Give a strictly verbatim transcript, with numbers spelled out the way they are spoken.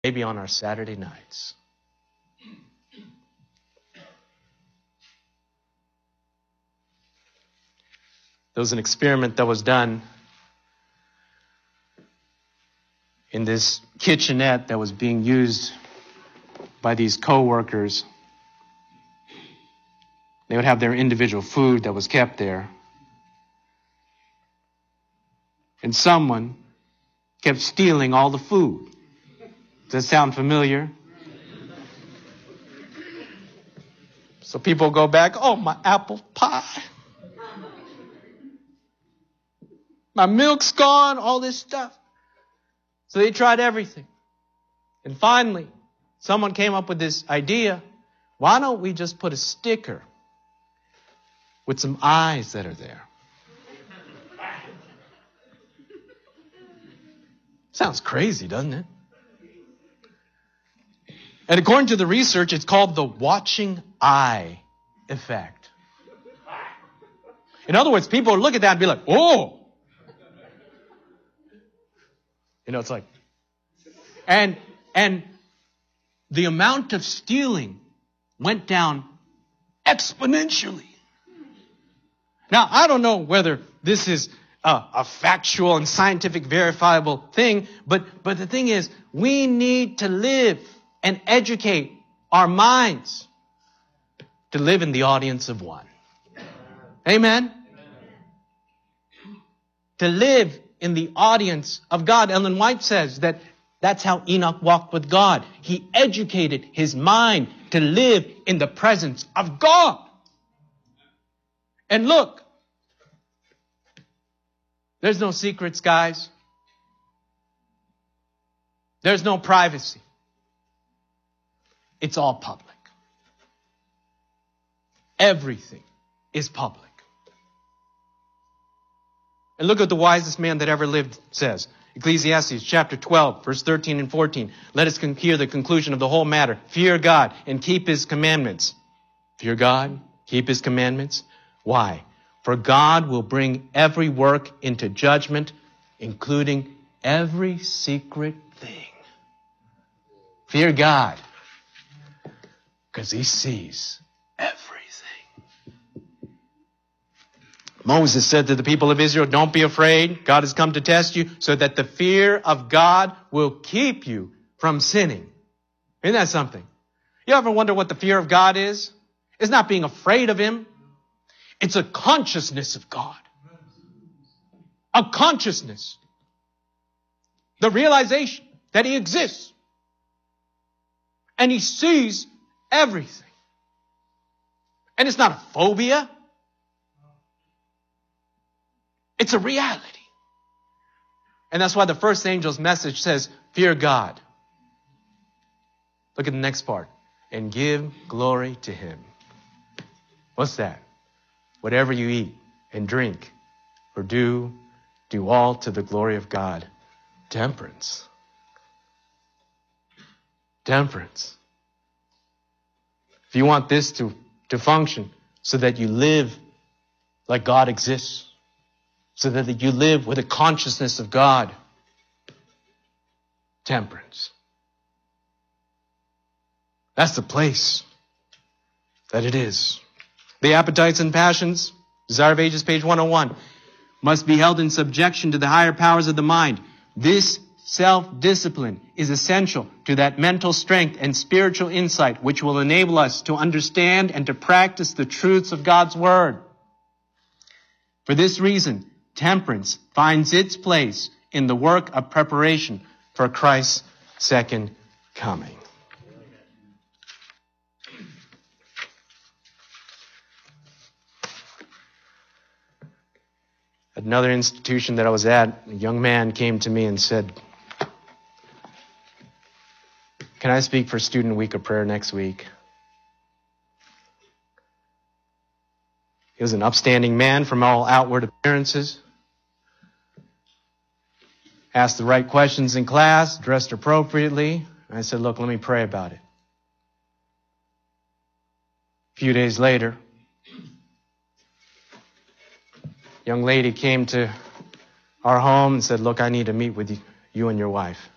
maybe on our Saturday nights. There was an experiment that was done in this kitchenette that was being used by these co-workers. They would have their individual food that was kept there. And someone kept stealing all the food. Does that sound familiar? So people go back, oh, my apple pie. My milk's gone, all this stuff. So they tried everything. And finally, someone came up with this idea. Why don't we just put a sticker with some eyes that are there? Sounds crazy, doesn't it? And according to the research, it's called the watching eye effect. In other words, people look at that and be like, oh! You know, it's like, and, and the amount of stealing went down exponentially. Now, I don't know whether this is a, a factual and scientific verifiable thing, but, but the thing is, we need to live and educate our minds to live in the audience of one. Amen? To live in the audience of God. Ellen White says that that's how Enoch walked with God. He educated his mind to live in the presence of God. And look, there's no secrets, guys. There's no privacy. It's all public. Everything is public. And look what the wisest man that ever lived says. Ecclesiastes chapter twelve, verse thirteen and fourteen. Let us hear the conclusion of the whole matter. Fear God and keep his commandments. Fear God, keep his commandments. Why? For God will bring every work into judgment, including every secret thing. Fear God, because he sees everything. Moses said to the people of Israel, don't be afraid. God has come to test you so that the fear of God will keep you from sinning. Isn't that something? You ever wonder what the fear of God is? It's not being afraid of him. It's a consciousness of God. A consciousness. The realization that he exists. And he sees everything. And it's not a phobia. It's a reality. And that's why the first angel's message says, fear God. Look at the next part. And give glory to him. What's that? Whatever you eat and drink or do, do all to the glory of God. Temperance. Temperance. If you want this to, to function so that you live like God exists, so that you live with a consciousness of God, temperance. That's the place that it is. The appetites and passions, Desire of Ages, page one oh one, must be held in subjection to the higher powers of the mind. This self-discipline is essential to that mental strength and spiritual insight which will enable us to understand and to practice the truths of God's Word. For this reason, temperance finds its place in the work of preparation for Christ's second coming. At another institution that I was at, a young man came to me and said, can I speak for Student Week of Prayer next week? He was an upstanding man from all outward appearances. Asked the right questions in class, dressed appropriately. And I said, look, let me pray about it. A few days later, a young lady came to our home and said, look, I need to meet with you, you and your wife.